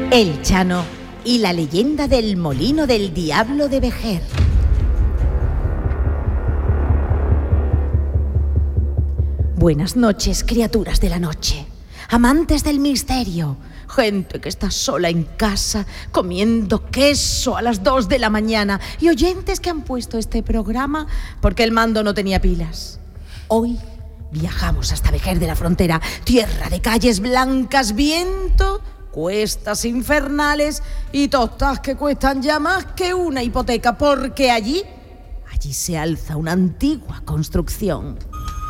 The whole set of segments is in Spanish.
El Chano y la leyenda del molino del diablo de Vejer. Buenas noches, criaturas de la noche, amantes del misterio, gente que está sola en casa comiendo queso a las 2 de la mañana y oyentes que han puesto este programa porque el mando no tenía pilas. Hoy viajamos hasta Vejer de la Frontera, tierra de calles blancas, viento, cuestas infernales y tostas que cuestan ya más que una hipoteca, porque allí se alza una antigua construcción.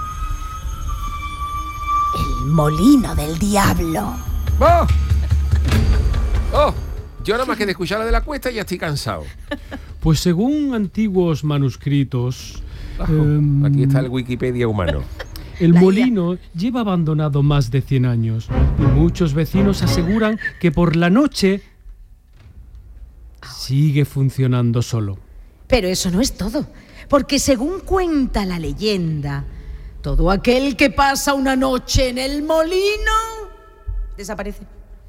El molino del diablo. ¡Oh! ¡Oh! Yo nada más que de escuchar la de la cuesta ya estoy cansado. Pues según antiguos manuscritos... Aquí está el Wikipedia humano. El molino lleva abandonado más de 100 años y muchos vecinos aseguran que por la noche sigue funcionando solo. Pero eso no es todo, porque según cuenta la leyenda, todo aquel que pasa una noche en el molino desaparece.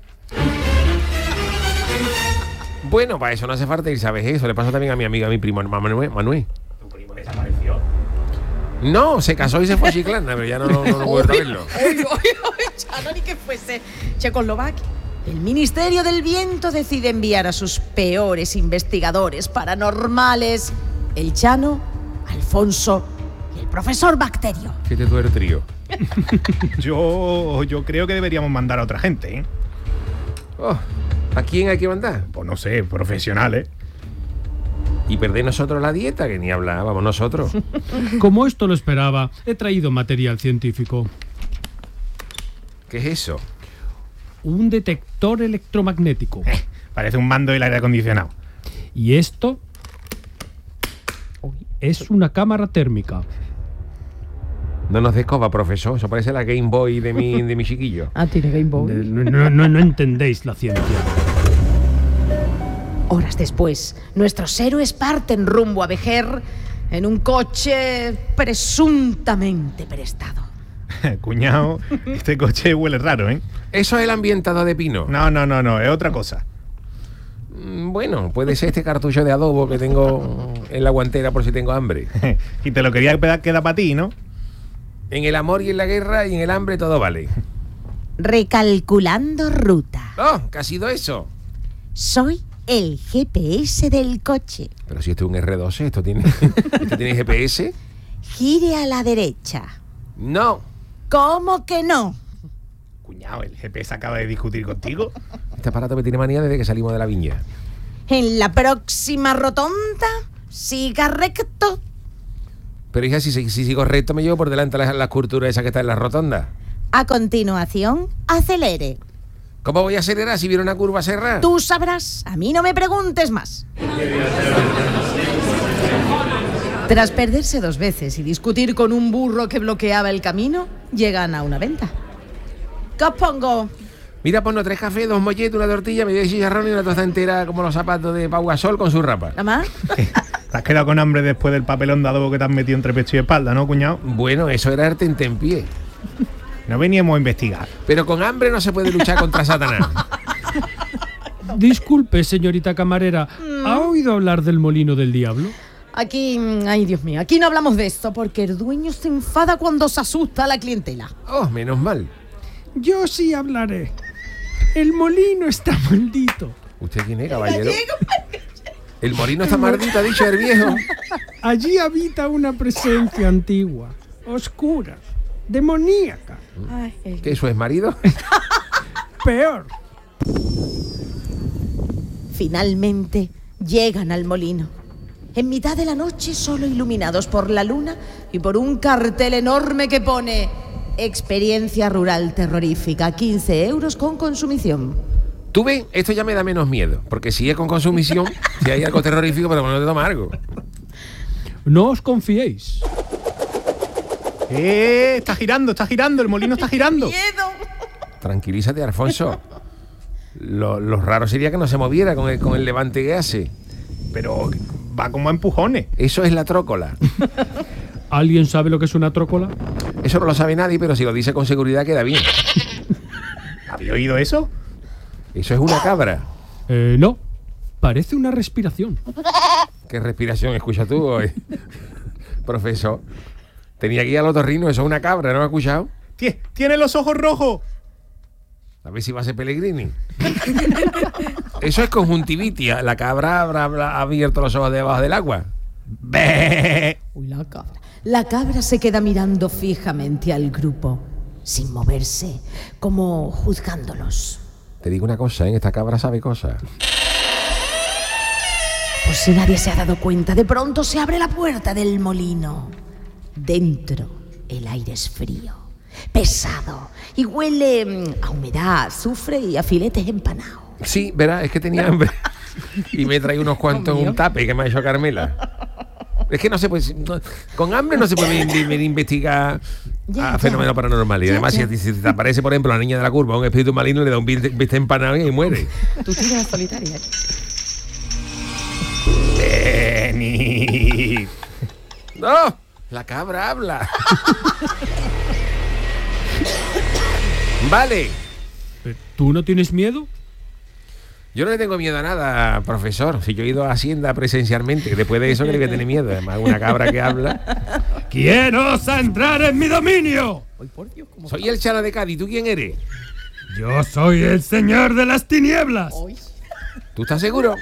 Bueno, para eso no hace falta ir, ¿sabes? Eso le pasó también a mi amigo, a mi primo Manuel. ¿Tu primo desapareció? No, se casó y se fue a Chiclana, pero ya no vuelvo a verlo. Chano, ni que fuese Checoslovaquia. El Ministerio del Viento decide enviar a sus peores investigadores paranormales, el Chano, Alfonso y el profesor Bacterio. ¿Qué te duele, trío? Yo creo que deberíamos mandar a otra gente, ¿eh? Oh, ¿a quién hay que mandar? Pues no sé, profesionales. Y perder nosotros la dieta, que ni hablábamos nosotros. Como esto lo esperaba, he traído material científico. ¿Qué es eso? Un detector electromagnético. Parece un mando del aire acondicionado. Y esto es una cámara térmica. No nos descoba, profesor. Eso parece la Game Boy de mi chiquillo. Ah, tiene Game Boy. No entendéis la ciencia. Horas después, nuestros héroes parten rumbo a Vejer en un coche presuntamente prestado. Cuñado, este coche huele raro, ¿eh? Eso es el ambientador de pino. No, es otra cosa. Bueno, puede ser este cartucho de adobo que tengo en la guantera por si tengo hambre. Y te lo quería quedar para ti, ¿no? En el amor y en la guerra y en el hambre todo vale. Recalculando ruta. ¡Oh! ¿Qué ha sido eso? Soy el GPS del coche. Pero si esto es un R12, ¿esto tiene GPS? Gire a la derecha. No. ¿Cómo que no? Cuñado, ¿el GPS acaba de discutir contigo? Este aparato me tiene manía desde que salimos de la viña. En la próxima rotonda, siga recto. Pero hija, si sigo recto me llevo por delante las curturas esas que están en la rotonda. A continuación, acelere. ¿Cómo voy a acelerar si viene una curva cerrada? Tú sabrás, a mí no me preguntes más. Tras perderse 2 veces y discutir con un burro que bloqueaba el camino, llegan a una venta. ¿Qué os pongo? Mira, ponnos 3 cafés, 2 molletes, una tortilla, medio chicharrón y una tosta entera como los zapatos de Pau Gasol con su rapa. ¿Nada más? Te has quedado con hambre después del papelón de adobo que te has metido entre pecho y espalda, ¿no, cuñado? Bueno, eso era arte en pie. No veníamos a investigar. Pero con hambre no se puede luchar contra Satanás. Disculpe, señorita camarera, ¿ha oído hablar del molino del diablo? Aquí, ay Dios mío, aquí no hablamos de esto porque el dueño se enfada cuando se asusta a la clientela. Oh, menos mal. Yo sí hablaré. El molino está maldito. ¿Usted quién es, caballero? El molino está maldito, ha dicho el viejo. Allí habita una presencia antigua, oscura, demoníaca. ¿Qué, eso es marido? Peor. Finalmente llegan al molino. En mitad de la noche, solo iluminados por la luna y por un cartel enorme que pone experiencia rural terrorífica, 15 euros con consumición. ¿Tú ves? Esto ya me da menos miedo, porque si es con consumición, si hay algo terrorífico, pero no te toma algo. No os confiéis. Está girando, el molino está girando. ¡Miedo! Tranquilízate, Alfonso. Lo raro sería que no se moviera con el levante que hace. Pero va como a empujones. Eso es la trócola. ¿Alguien sabe lo que es una trócola? Eso no lo sabe nadie, pero si lo dice con seguridad queda bien. ¿Habéis oído eso? Eso es una cabra. No, parece una respiración. ¿Qué respiración escuchas tú hoy? Profesor, tenía que ir al otorrino, eso es una cabra, ¿no me has escuchado? ¡Tiene los ojos rojos! A ver si va a ser Pellegrini. Eso es conjuntivitis. La cabra habrá abierto los ojos debajo del agua. ¡Bé! Uy, la cabra. La cabra se queda mirando fijamente al grupo, sin moverse, como juzgándolos. Te digo una cosa, ¿eh? Esta cabra sabe cosas. Por si nadie se ha dado cuenta, de pronto se abre la puerta del molino. Dentro, el aire es frío, pesado y huele a humedad, azufre y a filetes empanados. Sí, verá, es que tenía hambre. Y me trae unos cuantos en un tape que me ha hecho Carmela. Es que no se puede... con hambre no se puede investigar a fenómenos paranormales. Y además, si te aparece, por ejemplo, la niña de la curva, un espíritu maligno, le da un bistec empanado y muere. Tú tienes la solitaria. Venid. ¡No! La cabra habla. Vale. ¿Tú no tienes miedo? Yo no le tengo miedo a nada, profesor. Si yo he ido a Hacienda presencialmente, después de eso que le voy a tener miedo. Además, una cabra que habla. ¿Quién osa entrar en mi dominio? Soy el Chana de Cádiz. ¿Tú quién eres? Yo soy el señor de las tinieblas. ¿Tú estás seguro?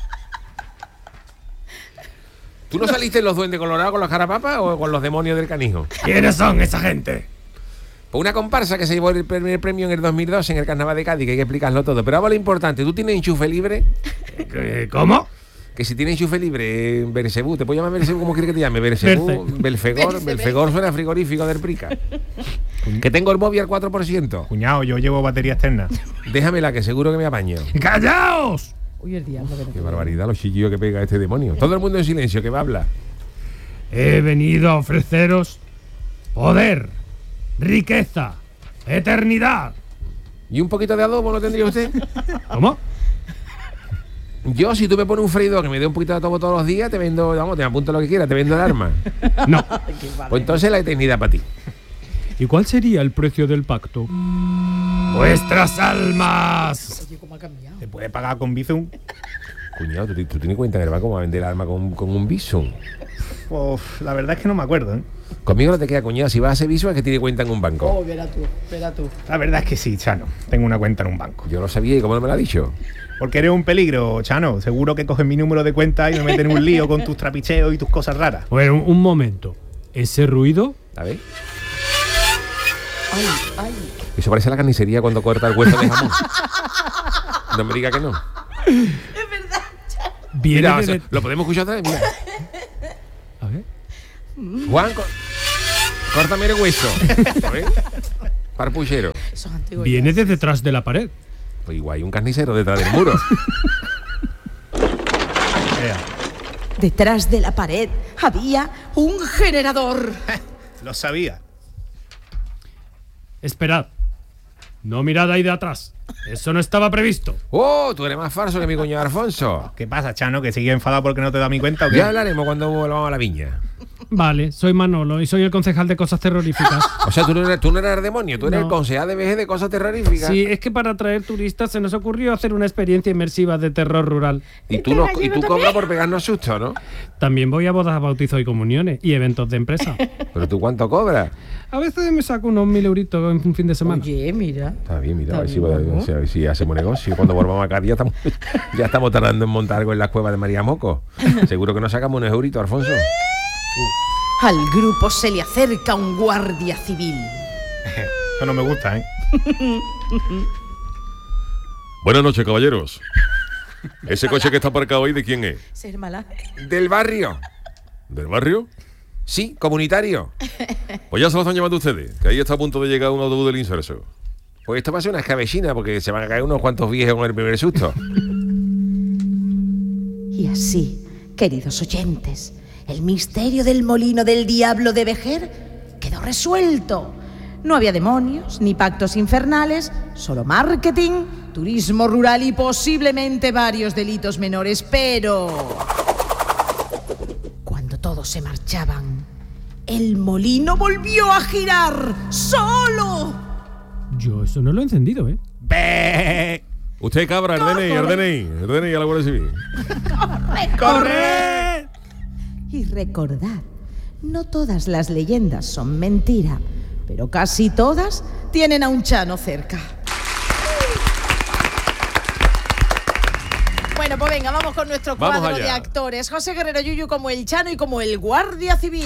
¿Tú no saliste en los Duendes Colorados con los carapapas o con los demonios del Canijo? ¿Quiénes son esa gente? Pues una comparsa que se llevó el primer premio en el 2002 en el Carnaval de Cádiz, que hay que explicarlo todo. Pero ahora lo importante, ¿tú tienes enchufe libre? ¿Cómo? Que si tienes enchufe libre en Bersebú, ¿te puedo llamar Bersebú? ¿Cómo quieres que te llame? Bersebú, Belfegor. Belfegor suena frigorífico del Prica. Que tengo el móvil al 4%. Cuñado, yo llevo batería externa. Déjamela, que seguro que me apaño. ¡Callaos! Uy, el diablo. Qué barbaridad los chiquillos que pega este demonio. Todo el mundo en silencio, que va a hablar. He venido a ofreceros poder, riqueza, eternidad. ¿Y un poquito de adobo no tendría usted? ¿Cómo? Yo, si tú me pones un freidor que me dé un poquito de adobo todos los días, te vendo, vamos, te apunto lo que quieras, te vendo el arma. No. Pues entonces la eternidad para ti. ¿Y cuál sería el precio del pacto? ¡Vuestras almas! ¿Te puede pagar con Bizum? Cuñado, ¿tú tienes cuenta que le va como a vender el arma con un Bizum? Uf, la verdad es que no me acuerdo, ¿eh? Conmigo no te queda, cuñado. Si vas a hacer Bizum es que tiene cuenta en un banco. Oh, verá tú. La verdad es que sí, Chano. Tengo una cuenta en un banco. Yo lo sabía y cómo no me lo ha dicho. Porque eres un peligro, Chano. Seguro que coges mi número de cuenta y me meten en un lío con tus trapicheos y tus cosas raras. Bueno, un momento. ¿Ese ruido? A ver. Ay. Eso parece la carnicería cuando corta el hueso de jamón. No me diga que no. Viene Mira, de... lo podemos escuchar otra vez. Mira. A ver. Juan, córtame el hueso. A ver. Parpuchero. Viene de detrás de la pared. Pues igual hay un carnicero detrás del muro. Detrás de la pared había un generador. Lo sabía. Esperad. No mirad ahí de atrás. Eso no estaba previsto. ¡Oh! Tú eres más falso que mi cuñado Alfonso. ¿Qué pasa, Chano? ¿Que sigue enfadado porque no te da mi cuenta o qué? Ya hablaremos cuando volvamos a la viña. Vale, soy Manolo y soy el concejal de cosas terroríficas. O sea, tú no eres el demonio, tú eres No. el concejal de VG de cosas terroríficas. Sí, es que para atraer turistas se nos ocurrió hacer una experiencia inmersiva de terror rural. Y tú cobras por pegarnos susto, ¿no? También voy a bodas, bautizos y comuniones y eventos de empresa. Pero tú, ¿cuánto cobras? A veces me saco unos 1.000 euritos en un fin de semana. Oye, mira. Está bien, mira, a ver Está bien, a ver si hacemos negocio. Cuando volvamos a Cádiz ya estamos tardando en montar algo en la cueva de María Moco. Seguro que nos sacamos unos euritos, Alfonso. Al grupo se le acerca un guardia civil. Eso no me gusta, ¿eh? Buenas noches, caballeros. ¿Ese coche que está aparcado ahí de quién es? Ser mala. Del barrio. ¿Del barrio? Sí, comunitario. Pues ya se lo están llevando ustedes, que ahí está a punto de llegar un autobús del Inserso. Pues esto va a ser una escabechina porque se van a caer unos cuantos viejos con el primer susto. Y así, queridos oyentes, el misterio del molino del diablo de Vejer quedó resuelto. No había demonios ni pactos infernales, solo marketing, turismo rural y posiblemente varios delitos menores, pero cuando todos se marchaban, el molino volvió a girar solo. Yo eso no lo he encendido, ¿eh? ¡Bé! Usted, cabra, el DNI a la Guardia Civil. ¡Corre! Y recordad, no todas las leyendas son mentira, pero casi todas tienen a un Chano cerca. Bueno, pues venga, vamos con nuestro cuadro de actores. José Guerrero Yuyu como el Chano y como el Guardia Civil.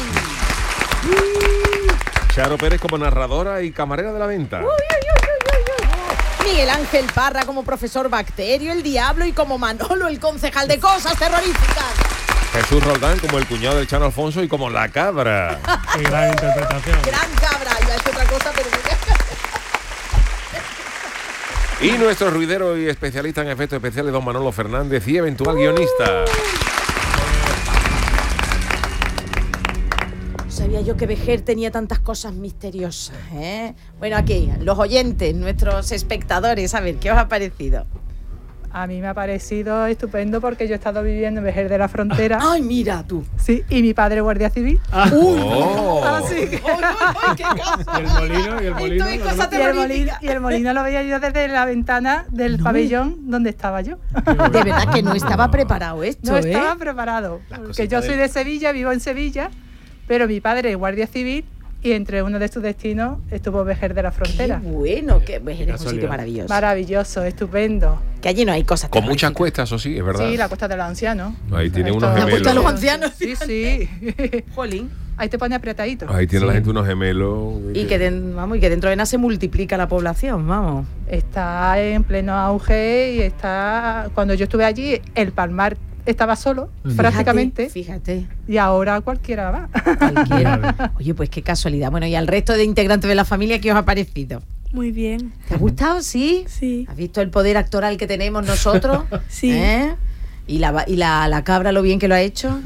Charo Pérez como narradora y camarera de la venta. Miguel Ángel Parra como profesor Bacterio, el Diablo, y como Manolo, el concejal de cosas terroríficas. Jesús Roldán como el cuñado del Chano Alfonso y como la cabra. Qué gran interpretación. Gran cabra, ya es otra cosa, pero... Y nuestro ruidero y especialista en efectos especiales, don Manolo Fernández, y eventual guionista. Sabía yo que Vejer tenía tantas cosas misteriosas, ¿eh? Bueno, aquí, los oyentes, nuestros espectadores, a ver, ¿qué os ha parecido? A mí me ha parecido estupendo porque yo he estado viviendo en Vejer de la Frontera. ¡Ay, mira tú! Sí, y mi padre guardia civil. Así que... Y el molino. Esto es cosa terrorífica. Y el molino lo veía yo desde la ventana del pabellón donde estaba yo. De verdad que no estaba preparado esto, No estaba preparado. Porque yo soy de Sevilla, vivo en Sevilla, pero mi padre es guardia civil y entre uno de sus destinos estuvo Vejer de la Frontera. Qué bueno, que Vejer es un sitio maravilloso. Maravilloso, estupendo. Que allí no hay cosas Con muchas terroríficas. cuestas, eso sí, es verdad. Sí, la Costa de los Ancianos. Ahí tiene Esto- unos La Costa de los gemelos. Ancianos. Sí. Jolín. Ahí te pone apretadito. Ahí tiene la gente unos gemelos. Y que dentro de nada se multiplica la población, vamos. Está en pleno auge y está... Cuando yo estuve allí, el Palmar estaba solo, prácticamente, Fíjate. y ahora cualquiera va. Cualquiera. Oye, pues qué casualidad. Bueno, y al resto de integrantes de la familia, ¿qué os ha parecido? Muy bien. ¿Te ha gustado? ¿Sí? Sí. ¿Has visto el poder actoral que tenemos nosotros? Sí. ¿Eh? ¿Y la cabra lo bien que lo ha hecho?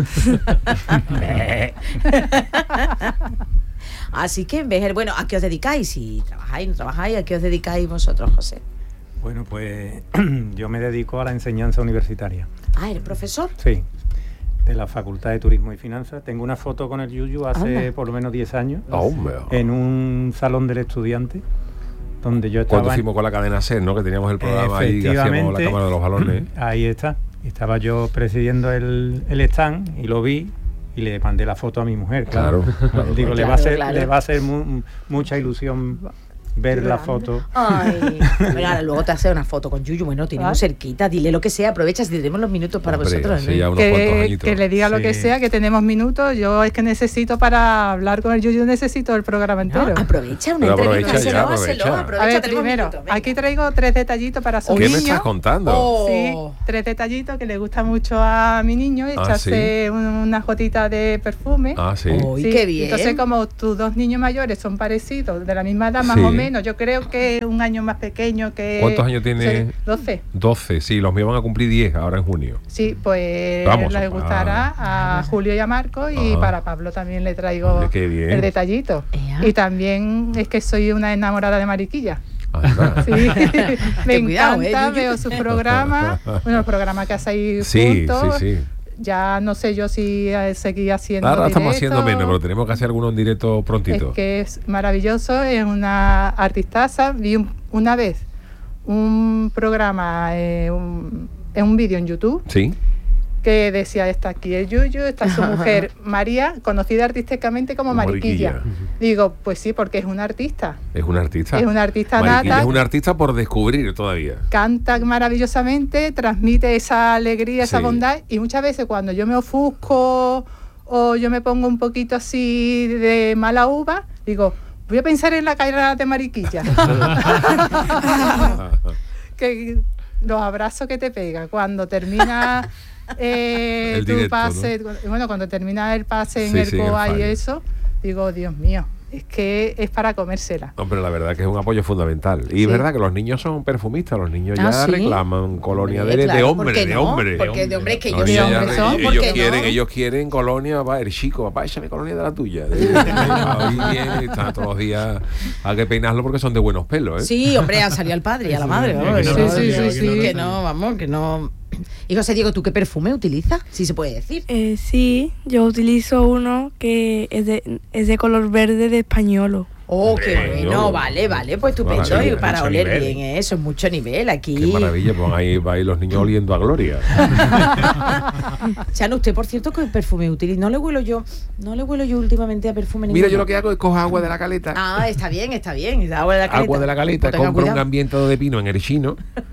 Así que, bueno, ¿a qué os dedicáis? Si trabajáis, no trabajáis, ¿a qué os dedicáis vosotros, José? Bueno, pues yo me dedico a la enseñanza universitaria. Ah, ¿eres profesor? Sí, de la Facultad de Turismo y Finanzas. Tengo una foto con el Yuyu hace Anda. por lo menos 10 años Hombre. en un salón del estudiante donde yo estaba. Cuando fuimos con la cadena SER, ¿no? Que teníamos el programa ahí, que hacíamos la cámara de los balones. Ahí está. Estaba yo presidiendo el stand y lo vi y le mandé la foto a mi mujer. Claro. Digo, le va a hacer mucha ilusión ver la foto. Ay, bueno, ahora luego te hace una foto con Yuyu, bueno, tenemos cerquita, dile lo que sea, aprovechas y tenemos los minutos para Hombre, vosotros, hace ¿no? ya unos cuantos añitos. Que le diga lo Sí. que sea, que tenemos minutos. Yo es que necesito para hablar con el Yuyu, necesito el programa No, entero. aprovecha una Pero entrevista, aprovecha, aprovecha. A ver, primero, aquí traigo 3 detallitos para su ¿Qué niño. me estás contando? Oh. Sí, 3 detallitos que le gusta mucho a mi niño, echarse unas gotitas de perfume. Ah, sí. Uy, qué bien. Entonces, como tus 2 niños mayores son parecidos, de la misma edad más Sí. o menos, yo creo que un año más pequeño que... ¿Cuántos años tiene? 12. 12, sí, los míos van a cumplir 10 ahora en junio. Sí, pues Vamos, les gustará a Julio y a Marco, y Ajá. para Pablo también le traigo Oye, qué bien. el detallito. Ea. Y también es que soy una enamorada de Mariquilla. Anda. Sí, me Ten cuidado, encanta, Yuyu. veo su programa, bueno, el programa que hacéis Sí, juntos. sí. Ya no sé yo si seguir haciendo Ahora estamos directo. haciendo menos, pero tenemos que hacer algunos en directo prontito. Es que es maravilloso, es una artistaza. Vi una vez un programa, un vídeo en YouTube Sí. que decía, está aquí el Yuyu, está su mujer María, conocida artísticamente como Mariquilla. Mariquilla. Digo, pues sí, porque es una artista. Es un artista. Es una artista Mariquilla nata. es un artista por descubrir todavía. Canta maravillosamente, transmite esa alegría, esa Sí. bondad, y muchas veces cuando yo me ofusco o yo me pongo un poquito así de mala uva, digo, voy a pensar en la carrera de Mariquilla. Que los abrazos que te pega cuando termina El tu directo, pase, bueno, cuando termina el pase en Sí, el sí, en el COA y final. eso, digo, Dios mío, es que es para comérsela. Hombre, la verdad que es un apoyo fundamental. Y Sí. es verdad que los niños son perfumistas, los niños ya ¿sí? reclaman colonia Hombre, de claro, hombre, ¿por qué de no? hombre. Porque de hombre es que Los ellos niños de ya hombre re- son, ¿por qué no? ellos quieren colonia, papá, el chico, papá, échame colonia de la tuya. Ahí bien, están todos los días, hay que peinarlo porque son de buenos pelos, ¿eh? Sí, hombre, ha salido al padre y a la madre, vamos, que que no, no, sí. que no, vamos, que no. Y José Diego, ¿tú qué perfume utilizas? Sí se puede decir. Sí, yo utilizo uno que es de color verde de Españolo. Oh, qué bueno, vale, pues estupendo. Maravilla, Y para oler nivel. bien, eso es mucho nivel aquí. Qué maravilla, pues ahí vais los niños oliendo a gloria. Chano, usted, por cierto, ¿qué perfume utiliza? No le huelo yo últimamente a perfume Mira, ninguno. yo lo que hago es cojo agua de la caleta. Ah, está bien. Agua de la caleta. Agua de la caleta, Pues tenga compro un cuidado. ambiente de pino en el chino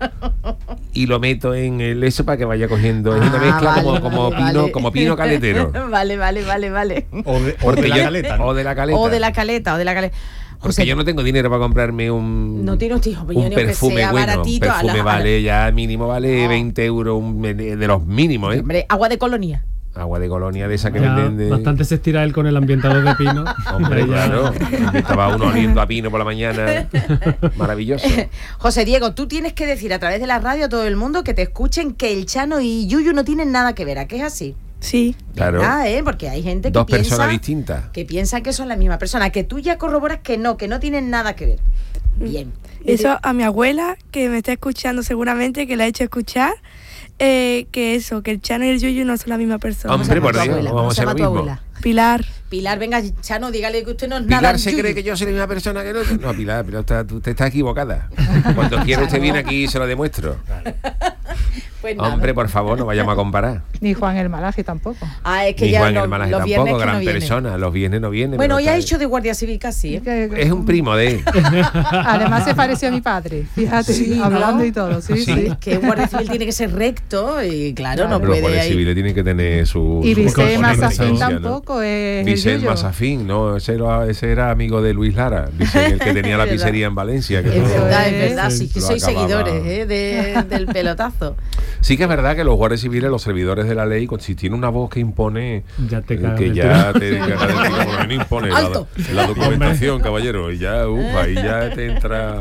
y lo meto en el eso para que vaya cogiendo. Es una mezcla vale, como pino caletero. Vale. O de Porque la yo- caleta, ¿no? o de la caleta. O de la caleta. Porque José, yo no tengo dinero para comprarme no tiene usted, un opinión, que perfume sea bueno. baratito. Perfume vale ya mínimo vale No. 20 euros, de los mínimos, ¿eh? Hombre, agua de colonia. Agua de colonia de esa que Ya, venden de... bastante se estira él con el ambientador de pino. Hombre, Ya. claro. Estaba uno oliendo a pino por la mañana. Maravilloso. José Diego, tú tienes que decir a través de la radio a todo el mundo que te escuchen que el Chano y Yuyu no tienen nada que ver. ¿A qué es así? Sí. Claro. Porque hay gente que Dos piensa personas distintas. que piensa que son la misma persona, que tú ya corroboras que no tienen nada que ver. Bien. Eso a mi abuela, que me está escuchando seguramente, que la he hecho escuchar, que el Chano y el Yuyu no son la misma persona. Hombre, por tu Dios, abuela? vamos a ¿Cómo se hacer lo llama tu mismo. abuela? Pilar. Pilar, venga, Chano, dígale que usted no es nada. Pilar se Yuyu. cree que yo soy la misma persona que el otro. No, Pilar, usted está equivocada. Cuando quiera usted viene aquí y se lo demuestro. Pues nada. Hombre, por favor, no vayamos a comparar. Ni Juan el Malaje tampoco. Es que Ni ya Juan no, el Malaje los viernes tampoco, que gran no viene. persona. Los viernes no viene. Bueno, pero hoy ha está- hecho de guardia civil casi, ¿eh? Es un primo de él. Además se pareció a mi padre, fíjate, Sí, hablando ¿no? y todo, sí. Es que un guardia civil tiene que ser recto y claro, no Pero los puede guardias ahí. civiles tienen que tener su... Y su Vicente componente Mazafín iglesia, ¿no? tampoco es Vicente el Yuyu. Mazafín, no, ese era amigo de Luis Lara, Vicente, el que tenía la Es verdad. pizzería en Valencia. Que Es todo- verdad, Sí, sí, que lo sois acababa. seguidores del pelotazo. Sí que es verdad que los guardias civiles, los servidores de la ley, si tiene una voz que impone, Ya te cagas que del ya tiro. te por lo menos impone ¡Alto! la documentación, caballero, y ya, ahí ya te entra...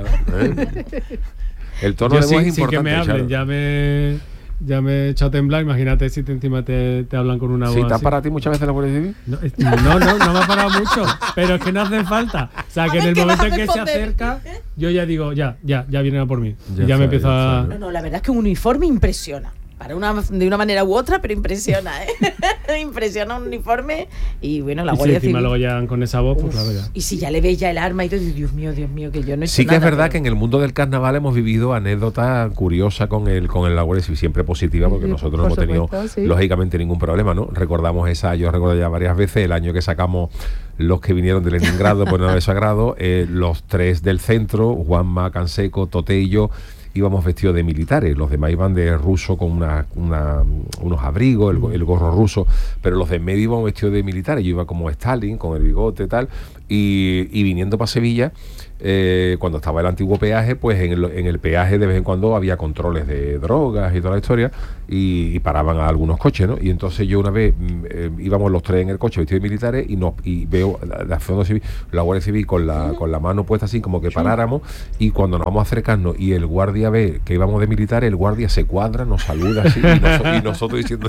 El tono Yo de voz es sin que importante, me hablen, Charo. ya me he echado a temblar. Imagínate si encima te hablan con una voz ¿Sí está así. para ti muchas veces la Guardia Civil? No me ha parado mucho, pero es que no hace falta. O sea, que en ver, el ¿qué vas momento a en que se responder? acerca, yo ya digo, ya vienen a por mí. Ya y ya me está, empiezo ya a... está, No, la verdad es que un uniforme impresiona. De una manera u otra, pero impresiona, ¿eh? Impresiona un uniforme y bueno, la Y si Guardia encima Civil. luego ya con esa voz, pues claro, ya. Y si ya le ves ya el arma y todo, Dios mío, que yo no he hecho Sí que es nada, verdad pero- que en el mundo del carnaval hemos vivido anécdotas curiosas con el la Guardia Civil, siempre positiva, porque Sí, nosotros no por hemos tenido supuesto, sí. lógicamente ningún problema, ¿no? Recordamos yo recuerdo ya varias veces el año que sacamos los que vinieron de Leningrado por Nave Sagrado, los tres del centro, Juanma, Canseco, Tote y yo, íbamos vestidos de militares, los demás iban de ruso con unos abrigos, el gorro ruso, pero los de en medio íbamos vestidos de militares, yo iba como Stalin, con el bigote y tal, y viniendo para Sevilla, cuando estaba el antiguo peaje, pues en el peaje de vez en cuando había controles de drogas y toda la historia, y paraban a algunos coches, ¿no? Y entonces yo una vez íbamos los tres en el coche vestidos de militares y veo la Guardia Civil con la mano puesta así como que paráramos, y cuando nos vamos a acercarnos y el guardia ve que íbamos de militares, el guardia se cuadra, nos saluda así, y nosotros diciendo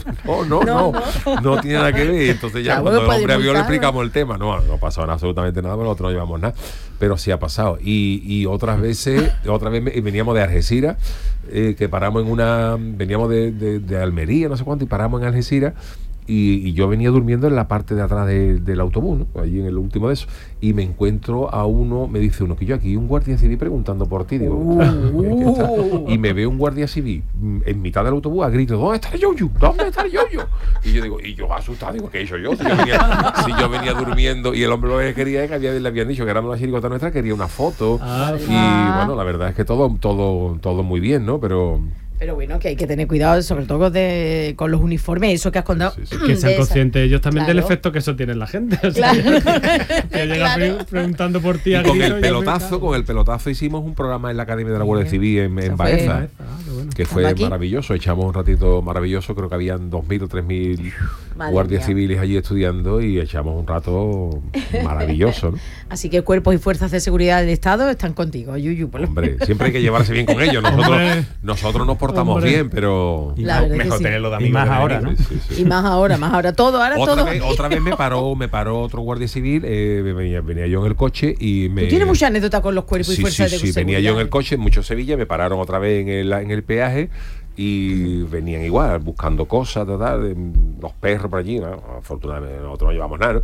no tiene nada que ver. Entonces ya Claro, cuando el puede hombre vio le multar, explicamos el tema, no pasaba absolutamente nada, pero nosotros no llevamos nada, pero sí ha pasado. Y otra vez veníamos de Algeciras, que paramos veníamos de Almería, no sé cuánto, y paramos en Algeciras. Y yo venía durmiendo en la parte de atrás del autobús, ¿no? Allí en el último de eso, y me encuentro a uno, me dice uno que yo aquí un guardia civil preguntando por ti, digo, ¿qué está? Y me ve un guardia civil en mitad del autobús a grito, ¿dónde está el Yuyu? ¿Dónde está el Yuyu? Y yo digo, y yo asustado, digo, ¿qué he hecho yo? Si yo venía durmiendo, y el hombre lo que quería es que le habían dicho que éramos la chirigota nuestra, quería una foto, y bueno, la verdad es que todo muy bien, ¿no? Pero bueno, que hay que tener cuidado, sobre todo con los uniformes, eso que has contado. Sí. Que sean conscientes ellos también del Claro. efecto que eso tiene en la gente. O sea, Claro. que llega Claro. preguntando por ti Y a con grito el y pelotazo, hicimos un programa en la Academia de la Guardia Civil en Eso Baeza, fue- que Estando fue aquí. maravilloso. Echamos un ratito maravilloso, creo que habían 2.000 o 3.000 Madre guardias mía. civiles allí estudiando, y echamos un rato maravilloso, ¿no? Así que cuerpos y fuerzas de seguridad del Estado están contigo, Yuyu. por lo Hombre, siempre hay que llevarse bien con ellos. Nosotros nos portamos Hombre. bien, pero... La verdad que Mejor sí. tenerlo de Y amigos más que de ahora, enemigos. ¿no? Sí, sí, sí. Y más ahora. Todo, ahora todo. Otra vez me paró otro guardia civil, venía yo en el coche y me... Tú tienes mucha anécdota con los cuerpos y Sí, fuerzas sí, de sí, seguridad. venía yo en el coche, mucho Sevilla, me pararon otra vez en el peaje, y venían igual buscando cosas, los perros por allí, ¿no? Afortunadamente nosotros no llevamos nada, ¿no?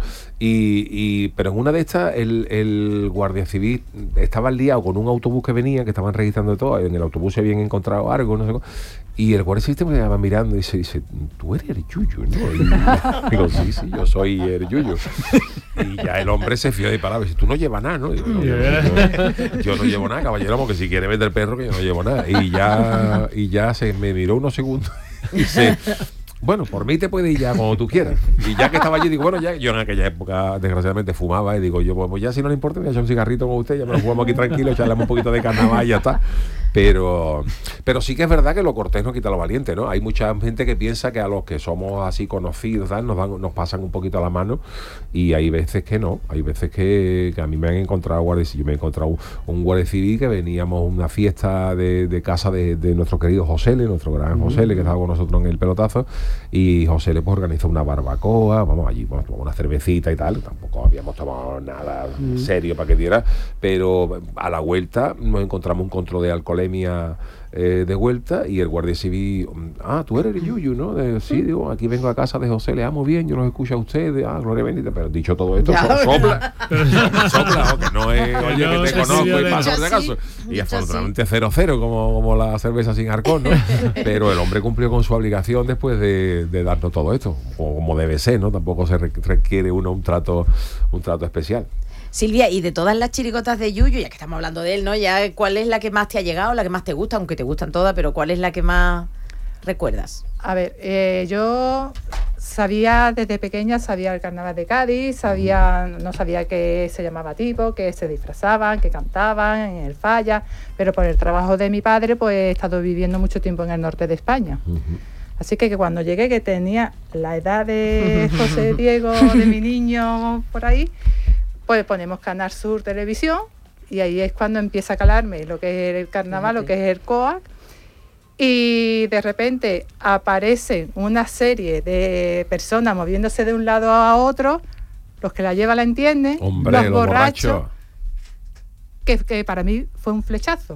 Pero en una de estas el guardia civil estaba liado con un autobús que venía, que estaban registrando todo, en el autobús se habían encontrado algo, no sé cómo, y el guardia civil me estaba mirando y dice, tú eres el Yuyu, ¿no? Y digo, sí, yo soy el Yuyu. Y ya el hombre se fió de palabras, dice, tú no llevas nada, ¿no? Digo, no, yo no llevo nada, caballero, porque si quiere vender perro, que yo no llevo nada. Y ya se me miró unos segundos y dice, bueno, por mí te puedes ir ya cuando tú quieras. Y ya que estaba allí, digo, bueno, ya yo en aquella época desgraciadamente fumaba y digo, yo pues ya si no le importa, voy a echar un cigarrito con usted, ya me lo jugamos aquí tranquilo, echarle un poquito de carnaval y ya está. Pero sí que es verdad que lo cortés no quita lo valiente, ¿no? Hay mucha gente que piensa que a los que somos así conocidos, ¿sabes? Nos pasan un poquito a la mano, y hay veces que no. Hay veces que a mí me han encontrado guardias. Yo me he encontrado un guardia civil que veníamos a una fiesta de casa de nuestro querido Josele, nuestro gran Josele, que estaba con nosotros en el pelotazo, y Josele pues organizó una barbacoa, vamos allí, tomamos una cervecita y tal, tampoco habíamos tomado nada serio para que diera, pero a la vuelta nos encontramos un control de alcoholemia de vuelta, y el guardia civil, tú eres el Yuyu, ¿no? Sí, digo, aquí vengo a casa de José, le amo bien, yo los escucho a ustedes, gloria bendita, pero dicho todo esto, sopla, que no es, oye, que te conozco y pasa por si acaso, y afortunadamente 0-0 como la cerveza sin arcón, ¿no? Pero el hombre cumplió con su obligación después de darnos todo esto, como debe ser, ¿no? Tampoco se requiere un trato especial. Silvia, y de todas las chirigotas de Yuyu, ya que estamos hablando de él, ¿no? Ya, ¿cuál es la que más te ha llegado, la que más te gusta? Aunque te gustan todas, pero ¿cuál es la que más recuerdas? A ver, yo sabía desde pequeña, sabía el carnaval de Cádiz, no sabía que se llamaba tipo, que se disfrazaban, que cantaban en el Falla, pero por el trabajo de mi padre pues he estado viviendo mucho tiempo en el norte de España. Así que cuando llegué, que tenía la edad de José Diego, de mi niño por ahí, pues ponemos Canal Sur Televisión, y ahí es cuando empieza a calarme lo que es el carnaval, lo que es el COAC, y de repente aparece una serie de personas moviéndose de un lado a otro, los que la llevan la entienden, los borrachos, que para mí fue un flechazo.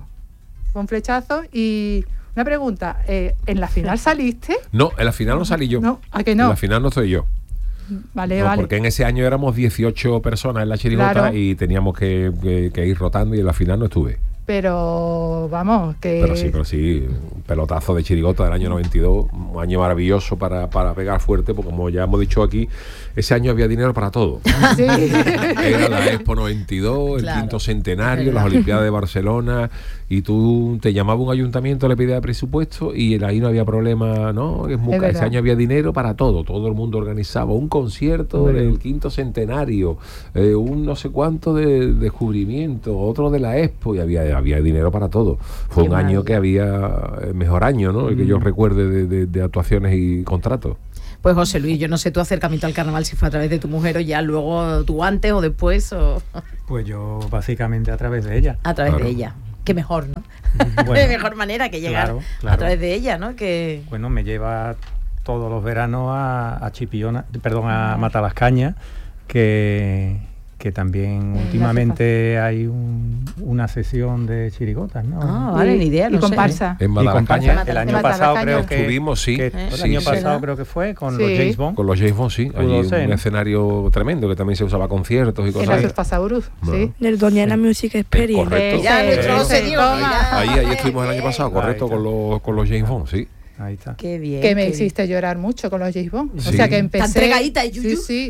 Y una pregunta, ¿en la final saliste? No, en la final no salí yo. No, ¿a que no? En la final no estoy yo. Vale. Porque en ese año éramos 18 personas en la chirigota, claro, y teníamos que ir rotando, y en la final no estuve. Pero vamos, que... Pero sí, un pelotazo de chirigota del año 92, un año maravilloso para pegar fuerte, porque como ya hemos dicho aquí, ese año había dinero para todo. Sí. Era la Expo 92, claro, el quinto centenario, las Olimpiadas de Barcelona, y tú te llamaba un ayuntamiento, le pedía presupuesto, y ahí no había problema, ¿no? Ese año había dinero para todo el mundo organizaba un concierto del quinto centenario, un no sé cuánto de descubrimiento, otro de la Expo, y había dinero para todo. Fue un año que había el mejor año, ¿no? El que yo recuerde de actuaciones y contratos. Pues José Luis, yo no sé tu acercamiento al carnaval, si fue a través de tu mujer o ya luego tú antes o después o... Pues yo básicamente a través de ella. A través de ella. Qué mejor, ¿no? Bueno, de mejor manera que llegar a través de ella, ¿no? Que... Bueno, me lleva todos los veranos a Chipiona, a Matalascaña, que también últimamente hay una sesión de chirigotas, ¿no? Vale, ni idea, no y comparsa. En Matalascaña. El año pasado creo que estuvimos, el año pasado creo que fue con los James Bond. Con los James Bond, sí. Allí un escenario tremendo, que también se usaba conciertos y cosas. En la Surfasaurus, sí. Del Doñana Music Experience. Correcto. Ya nuestro señor. Ahí estuvimos el año pasado, correcto, con los James Bond, sí. Ahí está. Qué bien. Que me hiciste llorar mucho con los James Bond. Sí. O sea que empecé... entregadita, Yuyu. Sí.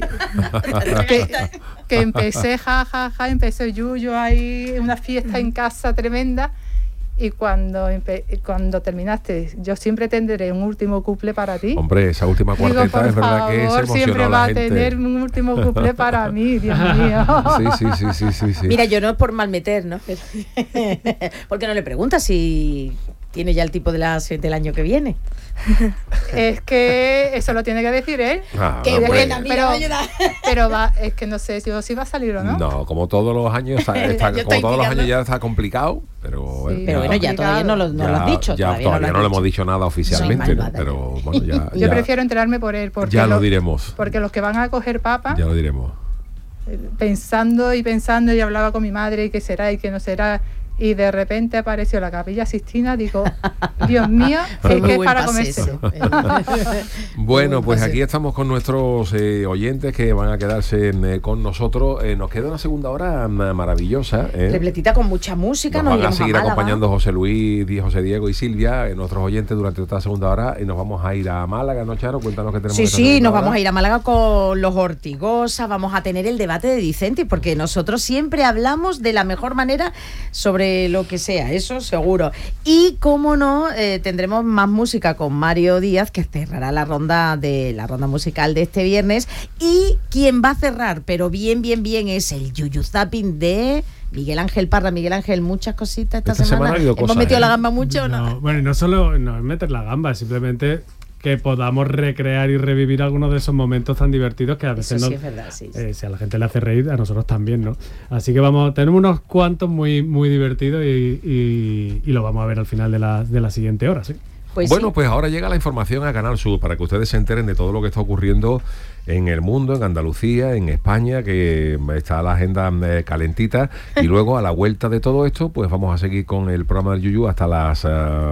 que empecé empecé Yuyu ahí, una fiesta en casa tremenda. Y cuando terminaste, yo siempre tendré un último couple para ti. Hombre, esa última cuarteta es verdad que se emocionó siempre va a la gente. A tener un último couple para mí, Dios mío. Sí. Mira, yo no es por mal meter, ¿no? Pero ¿por qué no le preguntas si tiene ya el tipo del año que viene? Es que eso lo tiene que decir él. Qué buena, mira, pero es que no sé si va a salir o no. No, como todos los años ya está complicado, pero sí, pero bueno, ya todavía no lo has dicho. Todavía no lo hemos dicho nada oficialmente, ¿no? Pero bueno, yo prefiero enterarme por él, porque ya lo diremos. Porque los que van a coger papa, ya lo diremos. Pensando y hablaba con mi madre y qué será y qué no será, y de repente apareció la Capilla Sixtina. Digo, Dios mío, es que es para comerse. Bueno, pues aquí estamos con nuestros oyentes que van a quedarse con nosotros. Nos queda una segunda hora maravillosa. Repletita con mucha música. Nos van a seguir acompañando José Luis, José Diego y Silvia, nuestros oyentes, durante esta segunda hora. Y nos vamos a ir a Málaga, ¿no, Charo? Cuéntanos qué tenemos. Sí, nos vamos a ir a Málaga con los Ortigosa. Vamos a tener el debate de Vicente, porque nosotros siempre hablamos de la mejor manera sobre lo que sea, eso seguro. Y cómo no, tendremos más música con Mario Díaz, que cerrará la ronda musical de este viernes. Y quien va a cerrar, pero bien, es el Yuyu Zapping de Miguel Ángel Parra. Miguel Ángel, muchas cositas esta semana. ¿Hemos metido la gamba mucho o no? Bueno, no solo no es meter la gamba, es simplemente que podamos recrear y revivir algunos de esos momentos tan divertidos que a veces sí, es verdad, sí. Si a la gente le hace reír, a nosotros también, ¿no? Así que tenemos unos cuantos muy, muy divertidos y lo vamos a ver al final de la siguiente hora, ¿sí? Pues ahora llega la información a Canal Sur para que ustedes se enteren de todo lo que está ocurriendo en el mundo, en Andalucía, en España, que está la agenda calentita. Y luego, a la vuelta de todo esto, pues vamos a seguir con el programa del Yuyu hasta las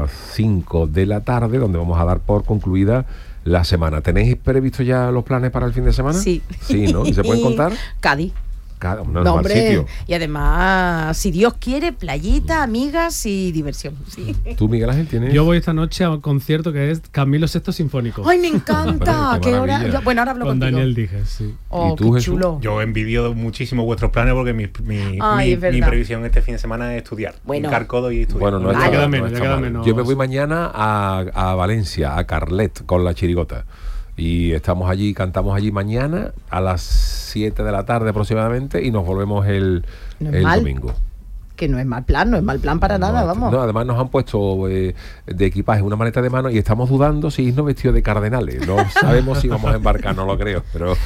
5 de la tarde, donde vamos a dar por concluida la semana. ¿Tenéis previsto ya los planes para el fin de semana? Sí. Sí, ¿no? ¿Y se pueden contar? Cádiz. No, hombre, sitio. Y además, si Dios quiere, playita, amigas y diversión. Sí. ¿Tú, Miguel Ángel, tienes? Yo voy esta noche a un concierto que es Camilo VI Sinfónico. ¡Ay, me encanta! ¿Qué hora? Bueno, ahora hablo con contigo. Daniel Dijes, sí. ¿Y tú, Jesús? Chulo. Yo envidio muchísimo vuestros planes porque mi previsión este fin de semana es estudiar. Hincar codo y estudiar. Bueno, ya queda menos. Yo me voy mañana a Valencia, a Carlet, con la chirigota. Y estamos allí, cantamos allí mañana a las 7 de la tarde aproximadamente y nos volvemos el domingo. Que no es mal plan para nada, vamos. No, además nos han puesto de equipaje una maleta de mano y estamos dudando si irnos vestidos de cardenales. No sabemos si vamos a embarcar, no lo creo, pero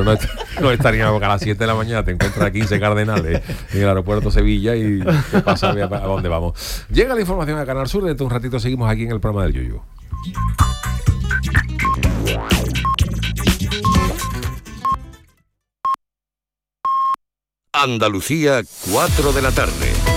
no estaríamos, porque a las 7 de la mañana te encuentras a 15 cardenales en el aeropuerto Sevilla y te pasa a dónde vamos. Llega la información a Canal Sur, dentro de un ratito seguimos aquí en el programa del Yuyu. Andalucía, 4 de la tarde.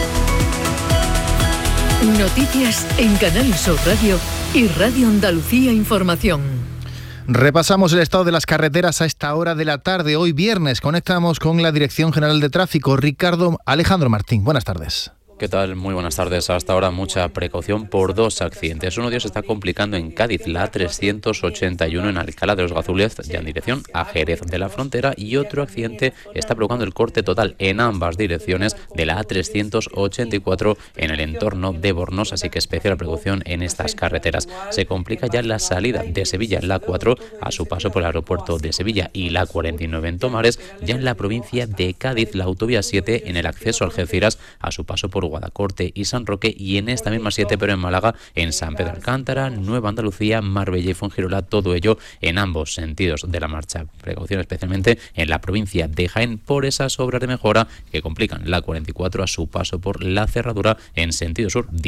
Noticias en Canal Sur Radio y Radio Andalucía Información. Repasamos el estado de las carreteras a esta hora de la tarde. Hoy viernes conectamos con la Dirección General de Tráfico. Alejandro Martín, buenas tardes. ¿Qué tal? Muy buenas tardes. Hasta ahora mucha precaución por dos accidentes. Uno de ellos se está complicando en Cádiz, la A381 en Alcalá de los Gazules, ya en dirección a Jerez de la Frontera, y otro accidente está provocando el corte total en ambas direcciones de la A384 en el entorno de Bornos, así que especial precaución en estas carreteras. Se complica ya la salida de Sevilla en la 4 a su paso por el aeropuerto de Sevilla y la 49 en Tomares, ya en la provincia de Cádiz, la autovía 7 en el acceso a Algeciras a su paso por Guadacorte y San Roque, y en esta misma 7 pero en Málaga, en San Pedro Alcántara, Nueva Andalucía, Marbella y Fuengirola, todo ello en ambos sentidos de la marcha. Precaución especialmente en la provincia de Jaén por esas obras de mejora que complican la 44 a su paso por la cerradura en sentido sur.